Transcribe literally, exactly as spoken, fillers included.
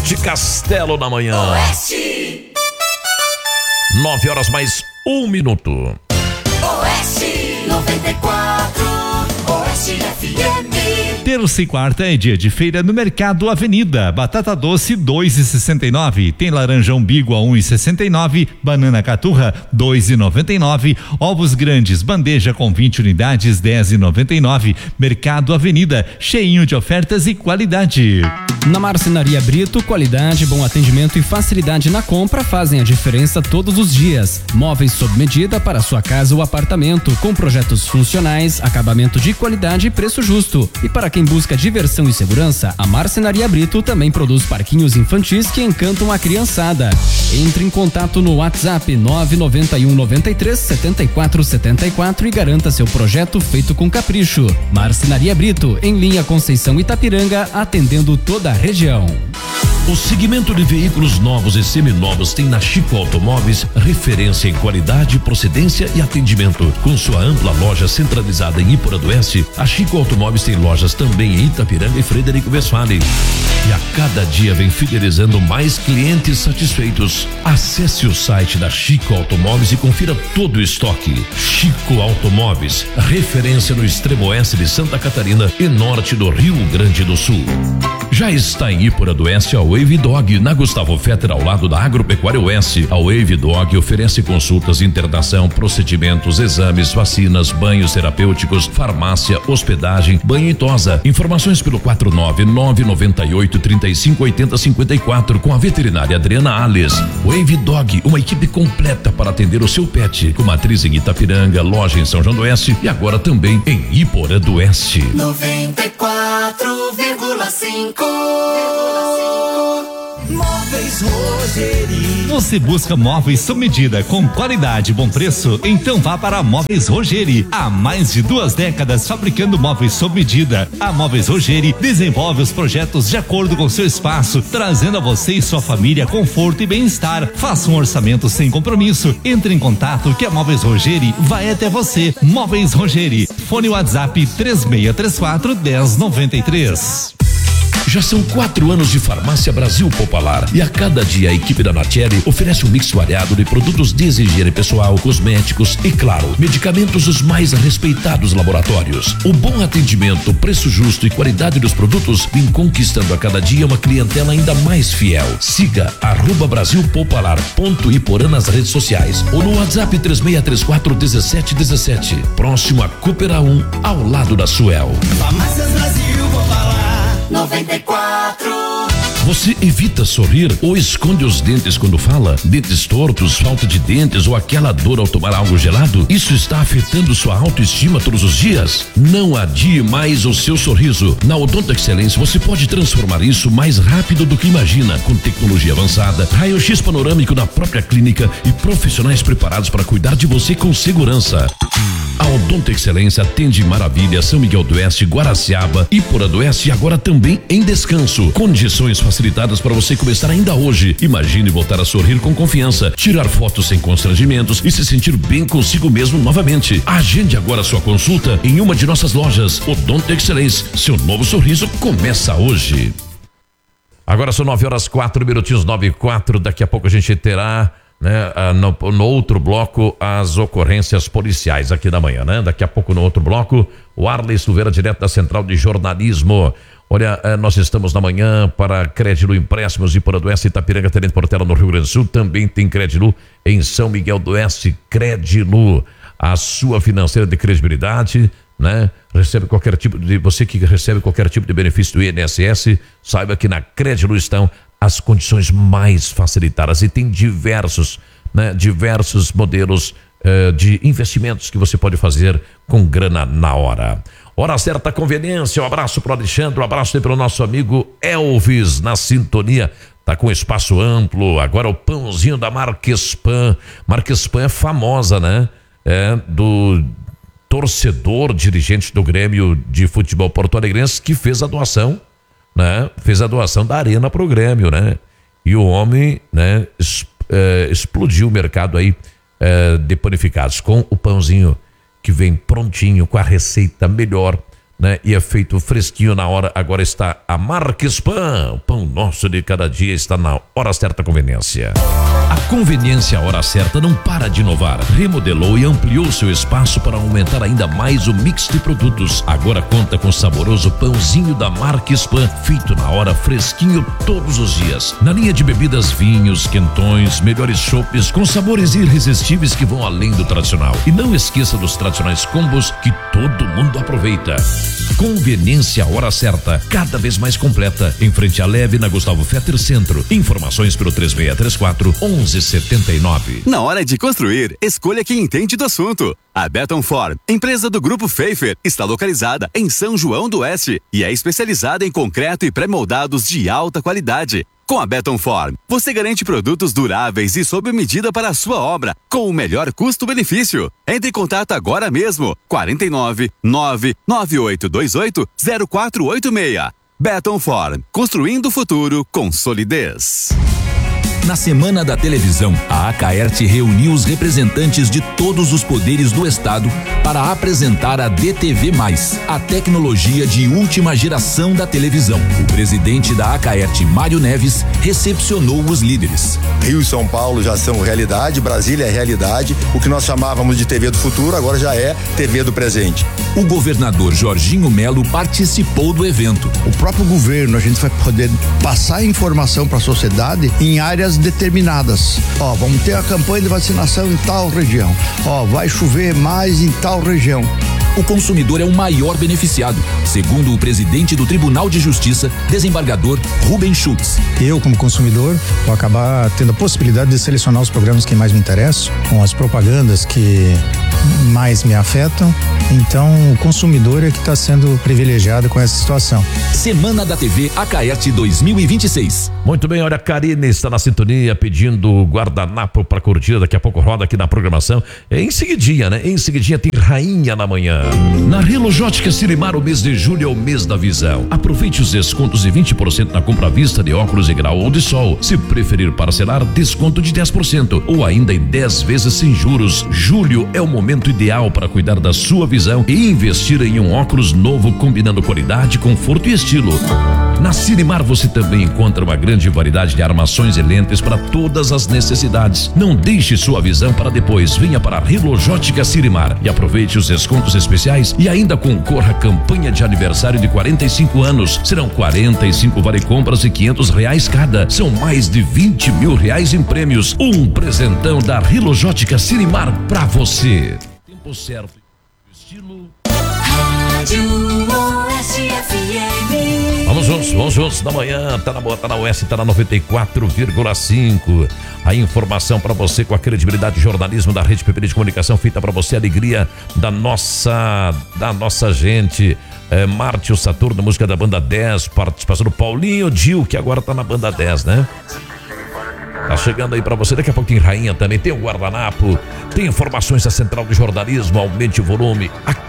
Monte Castelo na manhã. Oeste. Nove horas mais um minuto. Oeste noventa e quatro, Oeste F M. Terça e quarta é dia de feira no Mercado Avenida. Batata doce dois e sessenta e nove. Tem laranja umbigo a um e sessenta e nove. Banana caturra dois e noventa e nove. Ovos grandes bandeja com vinte unidades dez e noventa e nove. Mercado Avenida, cheinho de ofertas e qualidade. Na Marcenaria Brito, qualidade, bom atendimento e facilidade na compra fazem a diferença todos os dias. Móveis sob medida para sua casa ou apartamento, com projetos funcionais, acabamento de qualidade e preço justo. E para quem busca diversão e segurança, a Marcenaria Brito também produz parquinhos infantis que encantam a criançada. Entre em contato no WhatsApp nove nove um nove três sete quatro sete quatro e garanta seu projeto feito com capricho. Marcenaria Brito, em linha Conceição Itapiranga, atendendo toda a região. O segmento de veículos novos e seminovos tem na Chico Automóveis referência em qualidade, procedência e atendimento. Com sua ampla loja centralizada em Iporã do Oeste, a Chico Automóveis tem lojas também em Itapiranga e Frederico Westphalen. E a cada dia vem fidelizando mais clientes satisfeitos. Acesse o site da Chico Automóveis e confira todo o estoque. Chico Automóveis, referência no extremo oeste de Santa Catarina e norte do Rio Grande do Sul. Já está em Iporã do Oeste a Wave Dog, na Gustavo Fetter, ao lado da Agropecuária Oeste. A Wave Dog oferece consultas, internação, procedimentos, exames, vacinas, banhos terapêuticos, farmácia, hospedagem, banho e tosa. Informações pelo quatro nove nove nove oito três cinco oito zero cinco quatro com a veterinária Adriana Alves. Wave Dog, uma equipe completa para atender o seu pet, com matriz em Itapiranga, loja em São João do Oeste e agora também em Iporã do Oeste. noventa e quatro vírgula cinco. Móveis Rogeri. Você busca móveis sob medida com qualidade e bom preço? Então vá para Móveis Rogeri. Há mais de duas décadas fabricando móveis sob medida. A Móveis Rogeri desenvolve os projetos de acordo com seu espaço, trazendo a você e sua família conforto e bem-estar. Faça um orçamento sem compromisso. Entre em contato que a Móveis Rogeri vai até você. Móveis Rogeri. Fone WhatsApp três seis três quatro um zero nove três. Já são quatro anos de Farmácia Brasil Popular e a cada dia a equipe da Natieri oferece um mix variado de produtos de higiene pessoal, cosméticos e, claro, medicamentos dos mais respeitados laboratórios. O bom atendimento, preço justo e qualidade dos produtos vem conquistando a cada dia uma clientela ainda mais fiel. Siga arroba Brasil Popular ponto Iporã nas redes sociais ou no WhatsApp três seis três quatro um sete um sete. Próximo a Coopera um, ao lado da Suel. Farmácias Brasil Popular noventa e quatro. Você evita sorrir ou esconde os dentes quando fala? Dentes tortos, falta de dentes ou aquela dor ao tomar algo gelado? Isso está afetando sua autoestima todos os dias? Não adie mais o seu sorriso. Na Odonto Excelência você pode transformar isso mais rápido do que imagina, com tecnologia avançada, raio-x panorâmico na própria clínica e profissionais preparados para cuidar de você com segurança. A Odonto Excelência atende Maravilha, São Miguel do Oeste, Guaraciaba, Iporã do Oeste e agora também em Descanso. Condições facilitadas para você começar ainda hoje. Imagine voltar a sorrir com confiança, tirar fotos sem constrangimentos e se sentir bem consigo mesmo novamente. Agende agora sua consulta em uma de nossas lojas. Odonto Excelência, seu novo sorriso começa hoje. Agora são nove horas quatro minutinhos, nove e quatro. Daqui a pouco a gente terá, né, no, no outro bloco, as ocorrências policiais aqui da manhã, né? Daqui a pouco no outro bloco, o Arley Silveira, direto da Central de Jornalismo. Olha, nós estamos na manhã para Credilu Empréstimos de Iporã do Oeste, Itapiranga, Tenente Portela no Rio Grande do Sul. Também tem Credilu em São Miguel do Oeste. Credilu, a sua financeira de credibilidade, né? Recebe qualquer tipo de, você que recebe qualquer tipo de benefício do I N S S, saiba que na Credilu estão as condições mais facilitadas e tem diversos, né, diversos modelos uh, de investimentos que você pode fazer com grana na hora. Hora certa, conveniência. Um abraço para o Alexandre, um abraço aí para o nosso amigo Elvis na sintonia. Tá com espaço amplo. Agora o pãozinho da Marquespan. Marquespan é famosa, né? É do torcedor, dirigente do Grêmio de Futebol Porto Alegrense, que fez a doação, né? Fez a doação da arena pro Grêmio, né? E o homem, né, es, é, explodiu o mercado aí é, de panificados com o pãozinho que vem prontinho, com a receita melhor, né? E é feito fresquinho na hora. Agora está a Marques Pão. O pão nosso de cada dia está na hora certa conveniência. A Conveniência Hora Certa não para de inovar. Remodelou e ampliou seu espaço para aumentar ainda mais o mix de produtos. Agora conta com saboroso pãozinho da Marques Pão, feito na hora, fresquinho todos os dias. Na linha de bebidas, vinhos, quentões, melhores chopes com sabores irresistíveis que vão além do tradicional. E não esqueça dos tradicionais combos que todo mundo aproveita. Conveniência Hora Certa, cada vez mais completa, em frente à Leve, na Gustavo Fetter Centro. Informações pelo três seis três quatro, um um sete nove. Na hora de construir, escolha quem entende do assunto. A Beton Form, empresa do Grupo Pfeiffer, está localizada em São João do Oeste e é especializada em concreto e pré-moldados de alta qualidade. Com a Beton Form, você garante produtos duráveis e sob medida para a sua obra, com o melhor custo-benefício. Entre em contato agora mesmo, quarenta e nove, nove nove oito dois oito, zero quatro oito seis. Beton Form, construindo o futuro com solidez. Na Semana da Televisão, a Acaerte reuniu os representantes de todos os poderes do Estado para apresentar a D T V mais, a tecnologia de última geração da televisão. O presidente da Acaerte, Mário Neves, recepcionou os líderes. Rio e São Paulo já são realidade, Brasília é realidade. O que nós chamávamos de T V do futuro agora já é T V do presente. O governador Jorginho Melo participou do evento. O próprio governo, a gente vai poder passar informação para a sociedade em áreas determinadas. Ó, vamos ter a campanha de vacinação em tal região. Ó, vai chover mais em tal região. O consumidor é o maior beneficiado, segundo o presidente do Tribunal de Justiça, desembargador Rubem Schultz. Eu, como consumidor, vou acabar tendo a possibilidade de selecionar os programas que mais me interessam, com as propagandas que mais me afetam. Então, o consumidor é que está sendo privilegiado com essa situação. Semana da T V Acaerte dois mil e vinte e seis. Muito bem, olha, a Karine está na sintonia pedindo guardanapo para curtir. Daqui a pouco roda aqui na programação. É em seguidinha, né? Em seguidinha tem Rainha na Manhã. Na Relojótica Sirimar, o mês de julho é o mês da visão. Aproveite os descontos de vinte por cento na compra à vista de óculos de grau ou de sol. Se preferir parcelar, desconto de dez por cento ou ainda em dez vezes sem juros. Julho é o momento ideal para cuidar da sua visão e investir em um óculos novo combinando qualidade, conforto e estilo. Na Sirimar você também encontra uma grande variedade de armações e lentes para todas as necessidades. Não deixe sua visão para depois. Venha para a Relojótica Sirimar e aproveite os descontos especiais e ainda concorra à campanha de aniversário de quarenta e cinco anos. Serão quarenta e cinco vale compras de quinhentos reais cada. São mais de vinte mil reais em prêmios. Um presentão da Relojótica Sirimar para você. Tempo certo. Estilo. Rádio Oeste F M. Vamos juntos, vamos juntos da manhã. Tá na boa, tá na Oeste, tá na noventa e quatro vírgula cinco. A informação para você com a credibilidade de jornalismo da Rede P P de Comunicação, feita para você, a alegria da nossa, da nossa gente. É, Márcio Saturno, música da banda dez, participação do Paulinho Dil, que agora tá na banda dez, né? Tá chegando aí pra você, daqui a pouco tem Rainha também, tem o guardanapo, tem informações da Central de Jornalismo, aumente o volume, aqui